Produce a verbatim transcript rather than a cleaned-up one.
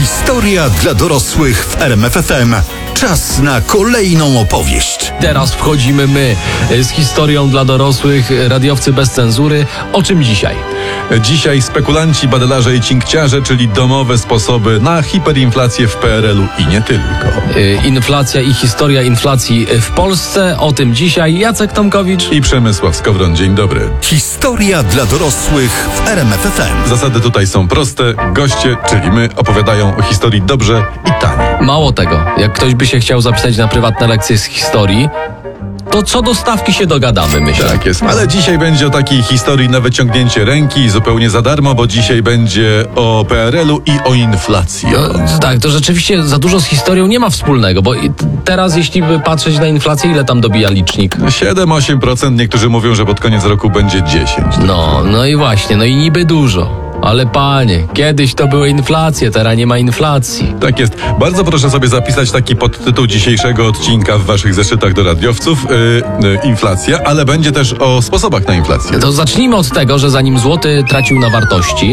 Historia dla dorosłych w R M F F M. Czas na kolejną opowieść. Teraz wchodzimy my z historią dla dorosłych, radiowcy bez cenzury. O czym dzisiaj? Dzisiaj spekulanci, badelarze i cinkciarze, czyli domowe sposoby na hiperinflację w P R L u i nie tylko. Inflacja i historia inflacji w Polsce. O tym dzisiaj Jacek Tomkowicz I Przemysław Skowron. Dzień dobry. Historia dla dorosłych w R M F F M. Zasady tutaj są proste. Goście, czyli my, opowiadają o historii dobrze i taniej. Mało tego, jak ktoś by się chciał zapisać na prywatne lekcje z historii, to co do stawki się dogadamy, myślę. Tak jest. Ale dzisiaj będzie o takiej historii na wyciągnięcie ręki, zupełnie za darmo, bo dzisiaj będzie o P R L u i o inflacji. No, tak, to rzeczywiście za dużo z historią nie ma wspólnego, bo i teraz jeśli by patrzeć na inflację, ile tam dobija licznik? siedem osiem procent, niektórzy mówią, że pod koniec roku będzie dziesięć procent. No, no i właśnie, no i niby dużo. Ale panie, kiedyś to były inflacje, teraz nie ma inflacji. Tak jest. Bardzo proszę sobie zapisać taki podtytuł dzisiejszego odcinka w waszych zeszytach do radiowców. Yy, yy, inflacja, ale będzie też o sposobach na inflację. To zacznijmy od tego, że zanim złoty tracił na wartości,